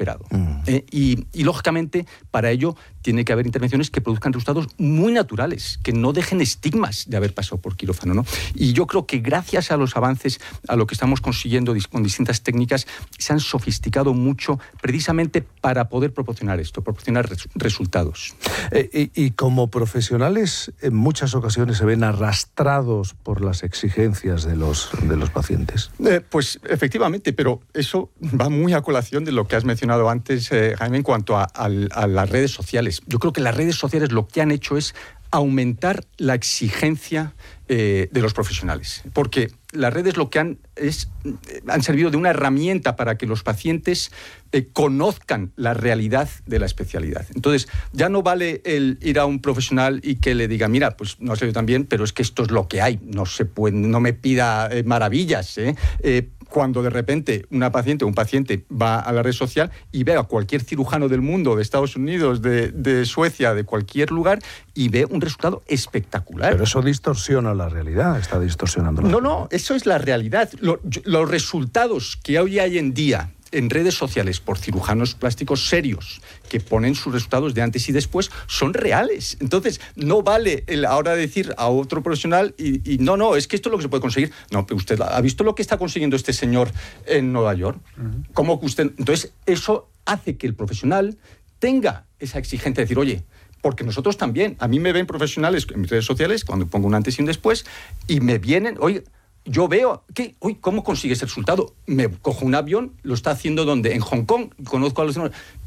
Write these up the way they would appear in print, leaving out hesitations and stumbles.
operado. Y lógicamente, para ello, tiene que haber intervenciones que produzcan resultados muy naturales, que no dejen estigmas de haber pasado por quirófano, ¿no? Y yo creo que gracias a los avances, a lo que estamos consiguiendo con distintas técnicas, se han sofisticado mucho precisamente para poder proporcionar esto, proporcionar resultados. Y como profesionales, en muchas ocasiones se ven arrastrados por las exigencias de los pacientes. Pues efectivamente, pero eso va muy a colación de lo que has mencionado antes, Jaime, en cuanto a las redes sociales. Yo creo que las redes sociales lo que han hecho es aumentar la exigencia de los profesionales, porque las redes lo que han servido de una herramienta para que los pacientes conozcan la realidad de la especialidad. Entonces, ya no vale el ir a un profesional y que le diga, mira, pues no ha salido tan bien, pero es que esto es lo que hay, no me pida maravillas, cuando de repente una paciente o un paciente va a la red social y ve a cualquier cirujano del mundo, de Estados Unidos, de Suecia, de cualquier lugar, y ve un resultado espectacular. Pero eso distorsiona la realidad, está distorsionando la realidad. No, eso es la realidad. Los resultados que hoy hay en día en redes sociales por cirujanos plásticos serios que ponen sus resultados de antes y después son reales. Entonces, no vale ahora decir a otro profesional y no, es que esto es lo que se puede conseguir. No, pero usted ha visto lo que está consiguiendo este señor en Nueva York. ¿Cómo que usted? Entonces, eso hace que el profesional tenga esa exigencia de decir, oye, porque nosotros también, a mí me ven profesionales en mis redes sociales cuando pongo un antes y un después y me vienen, oye, yo veo que, ¿cómo consigue ese resultado? Me cojo un avión, lo está haciendo ¿dónde? En Hong Kong, conozco a los...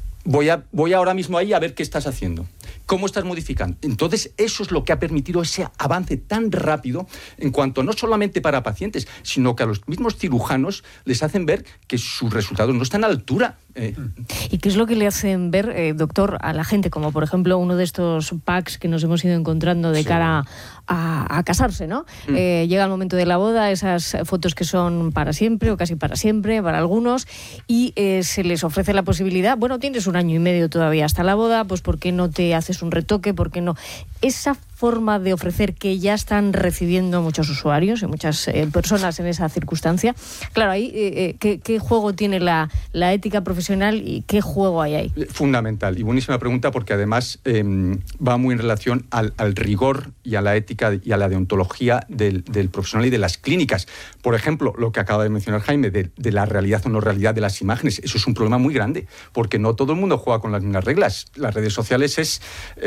Voy ahora mismo ahí a ver qué estás haciendo. ¿Cómo estás modificando? Entonces, eso es lo que ha permitido ese avance tan rápido en cuanto no solamente para pacientes, sino que a los mismos cirujanos les hacen ver que sus resultados no están a la altura. ¿Y qué es lo que le hacen ver, doctor, a la gente? Como, por ejemplo, uno de estos packs que nos hemos ido encontrando de cara a casarse, ¿no? Llega el momento de la boda, esas fotos que son para siempre o casi para siempre, para algunos, y se les ofrece la posibilidad, bueno, tienes 1 año y medio todavía hasta la boda, pues ¿por qué no te haces un retoque? ¿Por qué no? Esa forma de ofrecer que ya están recibiendo muchos usuarios y muchas personas en esa circunstancia. Claro, ahí ¿qué juego tiene la ética profesional y qué juego hay ahí? Fundamental y buenísima pregunta, porque además va muy en relación al rigor y a la ética y a la deontología del profesional y de las clínicas. Por ejemplo, lo que acaba de mencionar Jaime, de la realidad o no realidad de las imágenes, eso es un problema muy grande, porque no todo el mundo juega con las mismas reglas. Las redes sociales es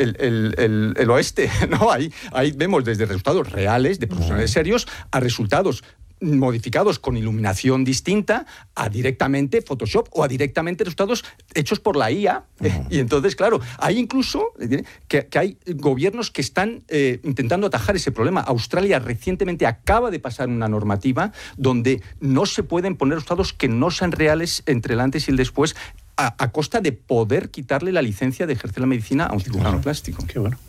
el oeste, ¿no? Ahí vemos desde resultados reales de profesionales serios a resultados modificados con iluminación distinta, a directamente Photoshop o a directamente resultados hechos por la IA. Y entonces, claro, hay incluso que hay gobiernos que están intentando atajar ese problema. Australia recientemente acaba de pasar una normativa donde no se pueden poner resultados que no sean reales entre el antes y el después, a costa de poder quitarle la licencia de ejercer la medicina a un cirujano plástico. Qué bueno.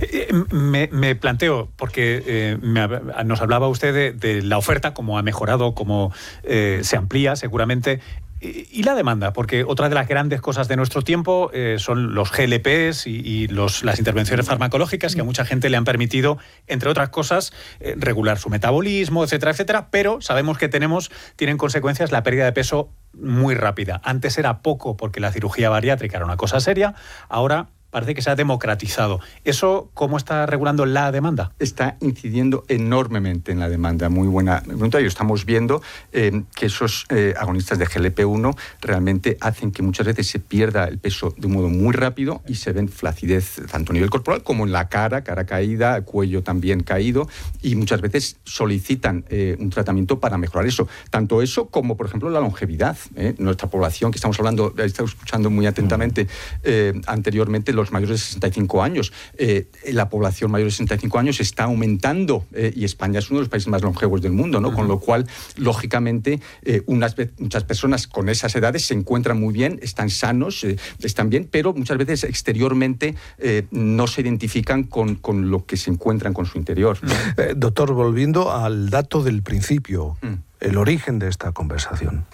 Me planteo, porque nos hablaba usted de la oferta, cómo ha mejorado, cómo se amplía seguramente, y la demanda, porque otra de las grandes cosas de nuestro tiempo son los GLPs y las intervenciones farmacológicas que a mucha gente le han permitido, entre otras cosas, regular su metabolismo, etcétera, etcétera, pero sabemos que tienen consecuencias la pérdida de peso muy rápida. Antes era poco porque la cirugía bariátrica era una cosa seria, ahora parece que se ha democratizado. ¿Eso cómo está regulando la demanda? Está incidiendo enormemente en la demanda. Muy buena pregunta. Y estamos viendo que esos agonistas de GLP-1 realmente hacen que muchas veces se pierda el peso de un modo muy rápido y se ven flacidez tanto a nivel corporal como en la cara caída, cuello también caído, y muchas veces solicitan un tratamiento para mejorar eso. Tanto eso como, por ejemplo, la longevidad. Nuestra población, que estamos hablando, estamos escuchando muy atentamente anteriormente, los mayores de 65 años. La población mayor de 65 años está aumentando y España es uno de los países más longevos del mundo, ¿no? Con lo cual, lógicamente, muchas personas con esas edades se encuentran muy bien, están sanos, están bien, pero muchas veces exteriormente no se identifican con lo que se encuentran con su interior. Doctor, volviendo al dato del principio, el origen de esta conversación.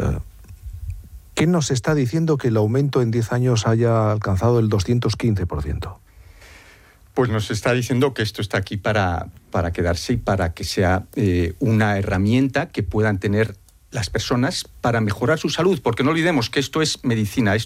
¿Qué nos está diciendo que el aumento en 10 años haya alcanzado el 215%? Pues nos está diciendo que esto está aquí para quedarse y para que sea una herramienta que puedan tener las personas para mejorar su salud, porque no olvidemos que esto es medicina,